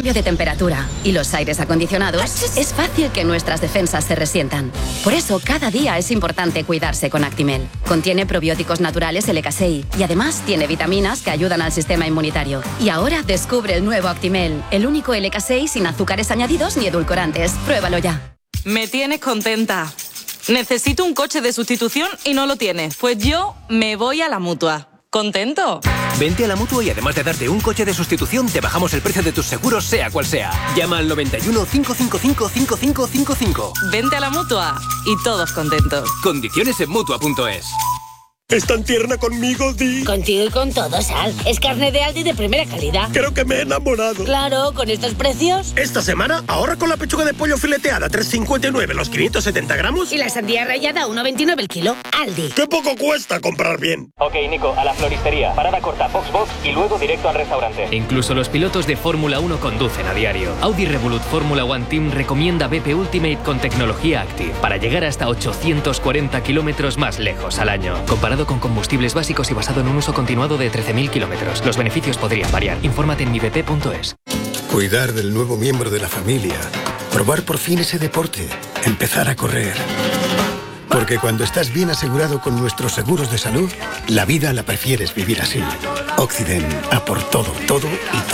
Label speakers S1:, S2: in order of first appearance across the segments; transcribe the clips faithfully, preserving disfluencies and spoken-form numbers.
S1: cambio de temperatura y los aires acondicionados, es fácil que nuestras defensas se resientan. Por eso, cada día es importante cuidarse con Actimel. Contiene probióticos naturales L K seis y además tiene vitaminas que ayudan al sistema inmunitario. Y ahora descubre el nuevo Actimel, el único L K seis sin azúcares añadidos ni edulcorantes. Pruébalo ya.
S2: Me tienes contenta. Necesito un coche de sustitución y no lo tienes. Pues yo me voy a la Mutua. ¿Contento?
S3: Vente a la Mutua y además de darte un coche de sustitución, te bajamos el precio de tus seguros, sea cual sea. Llama al noventa y uno, cinco cinco cinco, cinco cinco cinco cinco.
S2: Vente a la Mutua y todos contentos.
S3: Condiciones en Mutua punto es.
S4: ¿Es tan tierna conmigo, Di?
S5: Contigo y con todo, Sal. Es carne de Aldi de primera calidad.
S4: Creo que me he enamorado.
S5: Claro, con estos precios.
S4: Esta semana, ahorra con la pechuga de pollo fileteada, tres cincuenta y nueve los quinientos setenta gramos.
S5: Y la sandía rallada, uno veintinueve el kilo. Aldi.
S4: ¡Qué poco cuesta comprar bien!
S6: Ok, Nico, a la floristería. Parada corta, box box y luego directo al restaurante.
S7: Incluso los pilotos de Fórmula uno conducen a diario. Audi Revolut Fórmula One Team recomienda B P Ultimate con tecnología Active para llegar hasta ochocientos cuarenta kilómetros más lejos al año. Comparado con combustibles básicos y basado en un uso continuado de trece mil kilómetros. Los beneficios podrían variar. Infórmate en mi b p punto es.
S8: Cuidar del nuevo miembro de la familia. Probar por fin ese deporte. Empezar a correr. Porque cuando estás bien asegurado con nuestros seguros de salud, la vida la prefieres vivir así. Occident, a por todo, todo y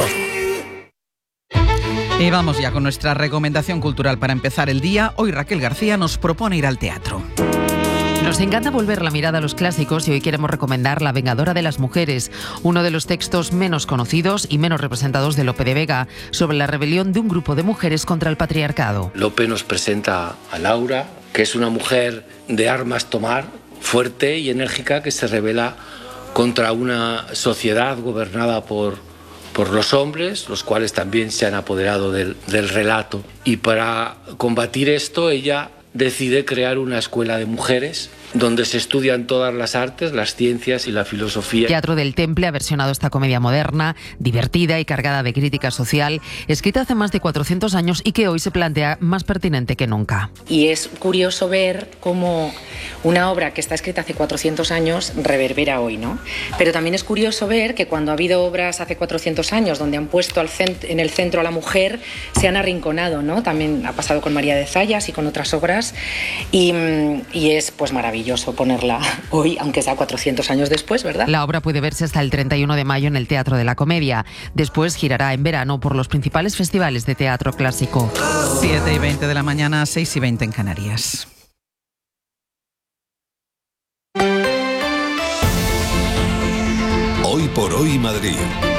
S8: todo.
S9: Y vamos ya con nuestra recomendación cultural para empezar el día. Hoy Raquel García nos propone ir al teatro.
S10: Nos encanta volver la mirada a los clásicos y hoy queremos recomendar La Vengadora de las Mujeres, uno de los textos menos conocidos y menos representados de Lope de Vega, sobre la rebelión de un grupo de mujeres contra el patriarcado.
S11: Lope nos presenta a Laura, que es una mujer de armas tomar, fuerte y enérgica, que se rebela contra una sociedad gobernada por, por los hombres, los cuales también se han apoderado del, del relato. Y para combatir esto, ella decide crear una escuela de mujeres donde se estudian todas las artes, las ciencias y la filosofía.
S10: Teatro del Temple ha versionado esta comedia moderna, divertida y cargada de crítica social, escrita hace más de cuatrocientos años y que hoy se plantea más pertinente que nunca.
S12: Y es curioso ver cómo una obra que está escrita hace cuatrocientos años reverbera hoy, ¿no? Pero también es curioso ver que cuando ha habido obras hace cuatrocientos años donde han puesto al cent- en el centro a la mujer, se han arrinconado, ¿no? También ha pasado con María de Zayas y con otras obras y, y es pues maravilloso ponerla hoy, aunque sea cuatrocientos años después, ¿verdad?
S10: La obra puede verse hasta el treinta y uno de mayo en el Teatro de la Comedia. Después girará en verano por los principales festivales de teatro clásico.
S9: siete y veinte de la mañana, seis y veinte en Canarias.
S13: Hoy por hoy Madrid.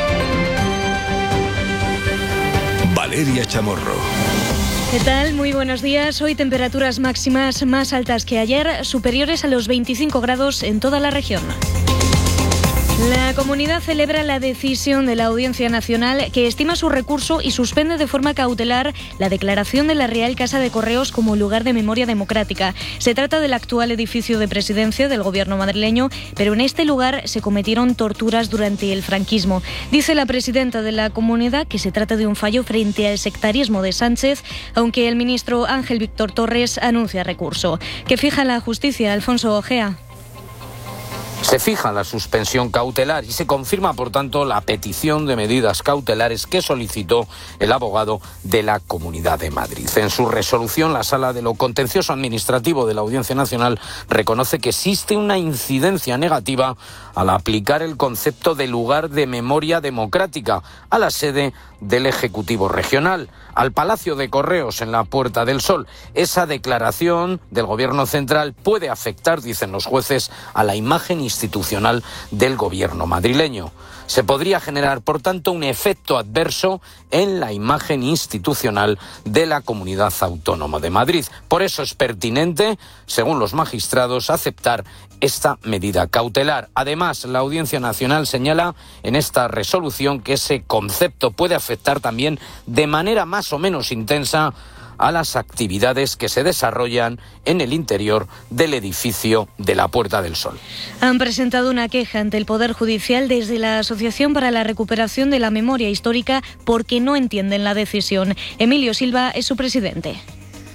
S13: Valeria Chamorro.
S14: ¿Qué tal? Muy buenos días. Hoy temperaturas máximas más altas que ayer, superiores a los veinticinco grados en toda la región. La comunidad celebra la decisión de la Audiencia Nacional que estima su recurso y suspende de forma cautelar la declaración de la Real Casa de Correos como lugar de memoria democrática. Se trata del actual edificio de presidencia del gobierno madrileño, pero en este lugar se cometieron torturas durante el franquismo. Dice la presidenta de la comunidad que se trata de un fallo frente al sectarismo de Sánchez, aunque el ministro Ángel Víctor Torres anuncia recurso. ¿Qué fija la justicia, Alfonso Ojea?
S15: Se fija la suspensión cautelar y se confirma, por tanto, la petición de medidas cautelares que solicitó el abogado de la Comunidad de Madrid. En su resolución, la Sala de lo Contencioso Administrativo de la Audiencia Nacional reconoce que existe una incidencia negativa al aplicar el concepto de lugar de memoria democrática a la sede del Ejecutivo Regional, al Palacio de Correos en la Puerta del Sol. Esa declaración del Gobierno central puede afectar, dicen los jueces, a la imagen institucional del Gobierno madrileño. Se podría generar, por tanto, un efecto adverso en la imagen institucional de la Comunidad Autónoma de Madrid. Por eso es pertinente, según los magistrados, aceptar esta medida cautelar. Además, la Audiencia Nacional señala en esta resolución que ese concepto puede afectar también de manera más o menos intensa a las actividades que se desarrollan en el interior del edificio de la Puerta del Sol.
S14: Han presentado una queja ante el Poder Judicial desde la Asociación para la Recuperación de la Memoria Histórica porque no entienden la decisión. Emilio Silva es su presidente.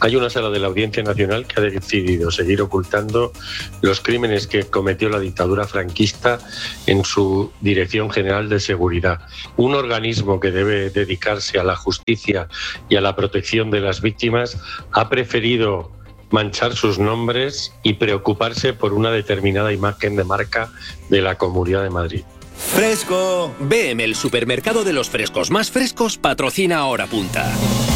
S16: Hay una sala de la Audiencia Nacional que ha decidido seguir ocultando los crímenes que cometió la dictadura franquista en su Dirección General de Seguridad. Un organismo que debe dedicarse a la justicia y a la protección de las víctimas ha preferido manchar sus nombres y preocuparse por una determinada imagen de marca de la Comunidad de Madrid.
S3: ¡Fresco! B M, el supermercado de los frescos más frescos, patrocina Hora Punta.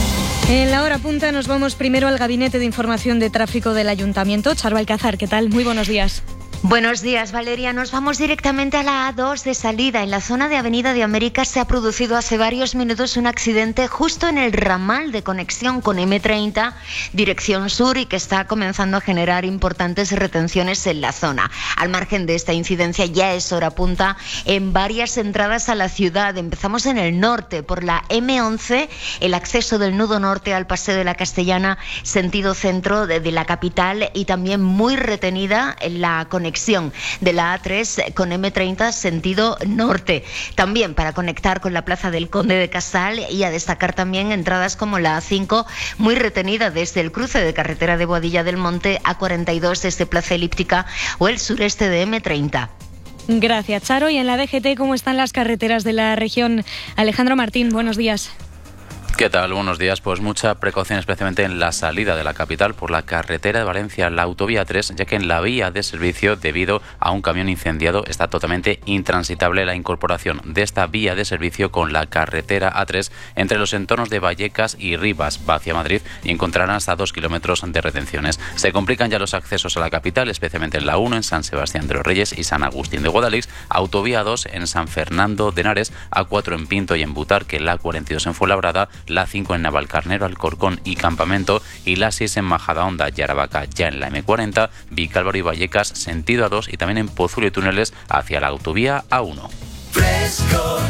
S14: En la hora punta nos vamos primero al Gabinete de Información de Tráfico del Ayuntamiento. Charo Alcázar, ¿qué tal? Muy buenos días.
S17: Buenos días, Valeria. Nos vamos directamente a la A dos de salida. En la zona de Avenida de América se ha producido hace varios minutos un accidente justo en el ramal de conexión con eme treinta, dirección sur, y que está comenzando a generar importantes retenciones en la zona. Al margen de esta incidencia, ya es hora punta en varias entradas a la ciudad. Empezamos en el norte, por la eme once, el acceso del nudo norte al Paseo de la Castellana, sentido centro de, de la capital, y también muy retenida en la conexión de la A tres con eme treinta sentido norte. También para conectar con la Plaza del Conde de Casal, y a destacar también entradas como la A cinco, muy retenida desde el cruce de carretera de Boadilla del Monte, A cuarenta y dos desde Plaza Elíptica o el sureste de eme treinta.
S14: Gracias, Charo. Y en la D G T, ¿cómo están las carreteras de la región? Alejandro Martín, buenos días.
S18: ¿Qué tal? Buenos días. Pues mucha precaución, especialmente en la salida de la capital por la carretera de Valencia, la autovía tres, ya que en la vía de servicio, debido a un camión incendiado, está totalmente intransitable la incorporación de esta vía de servicio con la carretera A tres entre los entornos de Vallecas y Rivas, va hacia Madrid, y encontrarán hasta dos kilómetros de retenciones. Se complican ya los accesos a la capital, especialmente en la uno, en San Sebastián de los Reyes y San Agustín de Guadalix, autovía dos en San Fernando de Henares, A cuatro en Pinto y en Butarque, la cuarenta y dos en Fuenlabrada, la cinco en Navalcarnero, Alcorcón y Campamento, y la seis en Majadahonda y Aravaca, ya en la eme cuarenta, Vicálvaro y Vallecas, sentido A dos, y también en Pozuelo y Túneles hacia la autovía A uno.
S19: Fresco,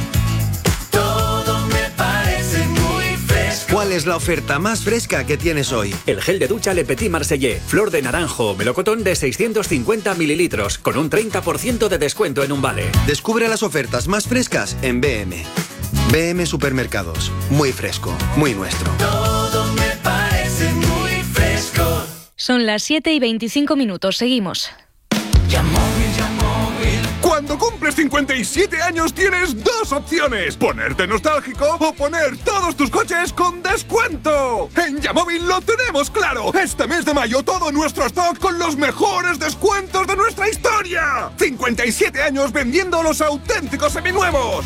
S19: todo me parece muy fresco.
S20: ¿Cuál es la oferta más fresca que tienes hoy?
S3: El gel de ducha Le Petit Marseillais, flor de naranjo o melocotón de seiscientos cincuenta mililitros, con un treinta por ciento de descuento en un vale.
S20: Descubre las ofertas más frescas en B M. B M Supermercados. Muy fresco, muy nuestro.
S19: Todo me parece muy fresco.
S14: Son las siete y veinticinco minutos. Seguimos.
S19: Yamóvil, Yamóvil.
S21: Cuando cumples cincuenta y siete años tienes dos opciones: ponerte nostálgico o poner todos tus coches con descuento. En Yamóvil lo tenemos claro. Este mes de mayo todo nuestro stock con los mejores descuentos de nuestra historia. cincuenta y siete años vendiendo los auténticos seminuevos.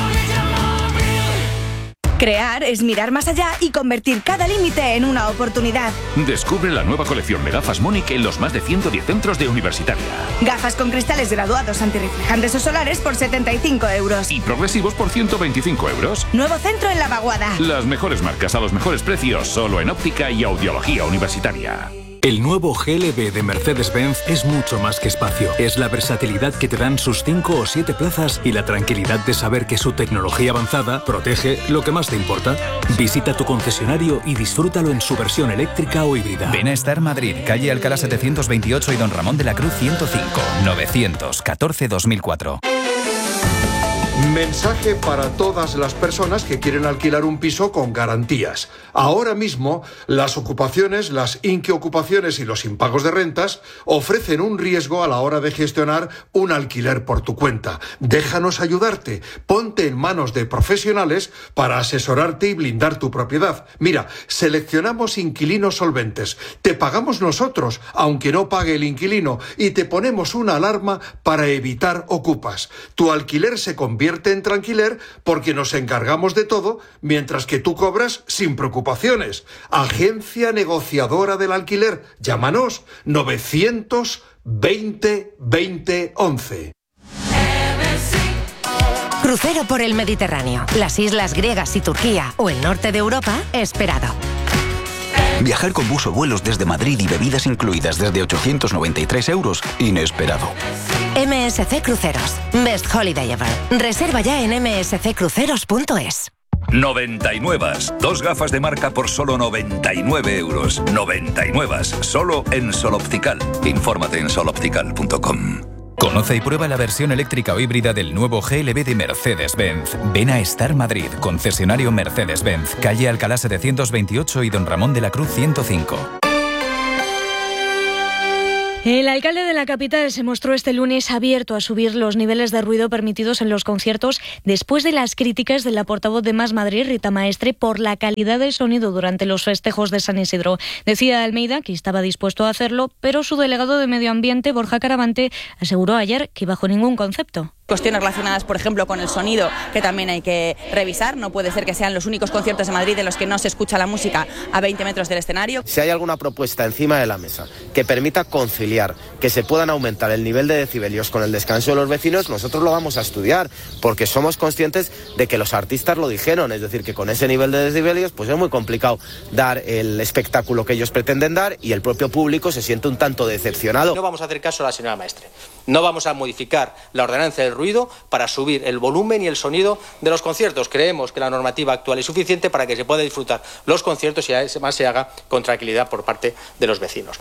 S22: Crear es mirar más allá y convertir cada límite en una oportunidad.
S23: Descubre la nueva colección de gafas Mónic en los más de ciento diez centros de Universitaria.
S22: Gafas con cristales graduados antirreflejantes o solares por setenta y cinco euros.
S23: Y progresivos por ciento veinticinco euros.
S22: Nuevo centro en La Vaguada.
S23: Las mejores marcas a los mejores precios, solo en óptica y audiología universitaria.
S24: El nuevo G L B de Mercedes-Benz es mucho más que espacio. Es la versatilidad que te dan sus cinco o siete plazas y la tranquilidad de saber que su tecnología avanzada protege lo que más te importa. Visita tu concesionario y disfrútalo en su versión eléctrica o híbrida.
S25: Bienestar Madrid, calle Alcalá setecientos veintiocho y Don Ramón de la Cruz ciento cinco, novecientos catorce dos mil cuatro.
S26: Mensaje para todas las personas que quieren alquilar un piso con garantías. Ahora mismo, las ocupaciones, las inquiocupaciones y los impagos de rentas ofrecen un riesgo a la hora de gestionar un alquiler por tu cuenta. Déjanos ayudarte. Ponte en manos de profesionales para asesorarte y blindar tu propiedad. Mira, seleccionamos inquilinos solventes. Te pagamos nosotros, aunque no pague el inquilino, y te ponemos una alarma para evitar ocupas. Tu alquiler se convierte en tranquiler porque nos encargamos de todo mientras que tú cobras sin preocupaciones. Agencia negociadora del alquiler. Llámanos novecientos veinte veinte once.
S27: Crucero por el Mediterráneo, las islas griegas y Turquía o el norte de Europa, esperado.
S28: Viajar con bus o vuelos desde Madrid y bebidas incluidas desde ochocientos noventa y tres euros, inesperado.
S27: M S C Cruceros. Best Holiday Ever. Reserva ya en eme ese ce cruceros punto es.
S13: noventa y nueve. Dos gafas de marca por solo noventa y nueve euros. noventa y nueve. Solo en Sol Optical. Infórmate en sol optical punto com.
S25: Conoce y prueba la versión eléctrica o híbrida del nuevo G L B de Mercedes-Benz. Ven a Star Madrid, concesionario Mercedes-Benz, calle Alcalá setecientos veintiocho y Don Ramón de la Cruz ciento cinco.
S14: El alcalde de la capital se mostró este lunes abierto a subir los niveles de ruido permitidos en los conciertos después de las críticas de la portavoz de Más Madrid, Rita Maestre, por la calidad del sonido durante los festejos de San Isidro. Decía Almeida que estaba dispuesto a hacerlo, pero su delegado de Medio Ambiente, Borja Caravante, aseguró ayer que bajo ningún concepto.
S1: Cuestiones relacionadas, por ejemplo, con el sonido, que también hay que revisar. No puede ser que sean los únicos conciertos de Madrid en los que no se escucha la música a veinte metros del escenario.
S2: Si hay alguna propuesta encima de la mesa que permita conciliar, que se puedan aumentar el nivel de decibelios con el descanso de los vecinos, nosotros lo vamos a estudiar, porque somos conscientes de que los artistas lo dijeron, es decir, que con ese nivel de decibelios pues es muy complicado dar el espectáculo que ellos pretenden dar y el propio público se siente un tanto decepcionado.
S4: No vamos a hacer caso a la señora Maestre. No vamos a modificar la ordenanza del ruido para subir el volumen y el sonido de los conciertos. Creemos que la normativa actual es suficiente para que se pueda disfrutar los conciertos y además se haga con tranquilidad por parte de los vecinos.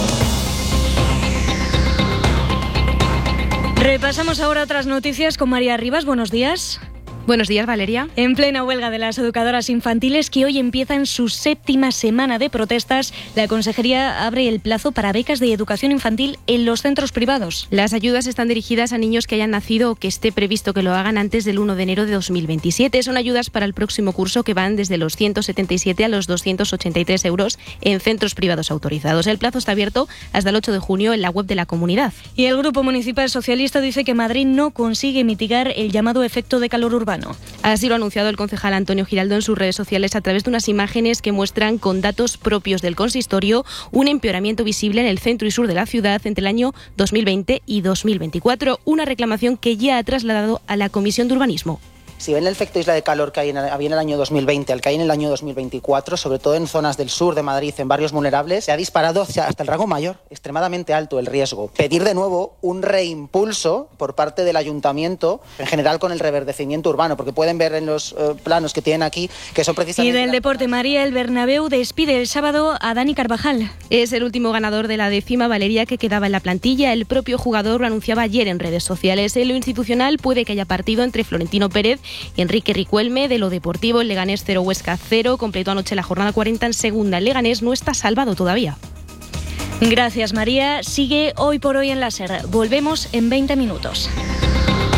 S14: Repasamos ahora otras noticias con María Rivas. Buenos días.
S5: Buenos días, Valeria.
S14: En plena huelga de las educadoras infantiles que hoy empiezan su séptima semana de protestas, la Consejería abre el plazo para becas de educación infantil en los centros privados.
S5: Las ayudas están dirigidas a niños que hayan nacido o que esté previsto que lo hagan antes del uno de enero de dos mil veintisiete. Son ayudas para el próximo curso que van desde los ciento setenta y siete a los doscientos ochenta y tres euros en centros privados autorizados. El plazo está abierto hasta el ocho de junio en la web de la comunidad.
S14: Y el Grupo Municipal Socialista dice que Madrid no consigue mitigar el llamado efecto de calor urbano.
S5: Así lo ha anunciado el concejal Antonio Giraldo en sus redes sociales a través de unas imágenes que muestran con datos propios del consistorio un empeoramiento visible en el centro y sur de la ciudad entre el año dos mil veinte y dos mil veinticuatro, una reclamación que ya ha trasladado a la Comisión de Urbanismo.
S6: Si ven el efecto isla de calor que hay en el, había en el año dos mil veinte, al que hay en el año dos mil veinticuatro, sobre todo en zonas del sur de Madrid, en barrios vulnerables, se ha disparado hacia, hasta el rango mayor, extremadamente alto el riesgo. Pedir de nuevo un reimpulso por parte del ayuntamiento, en general con el reverdecimiento urbano, porque pueden ver en los eh, planos que tienen aquí que son precisamente...
S14: Y del deporte, María, el Bernabéu despide el sábado a Dani Carvajal.
S5: Es el último ganador de la décima, Valeria, que quedaba en la plantilla. El propio jugador lo anunciaba ayer en redes sociales. En lo institucional puede que haya partido entre Florentino Pérez y Enrique Riquelme. De lo deportivo, el Leganés cero, Huesca cero. Completó anoche la jornada cuarenta en segunda. El Leganés no está salvado todavía.
S14: Gracias, María. Sigue Hoy por Hoy en la SER. Volvemos en veinte minutos.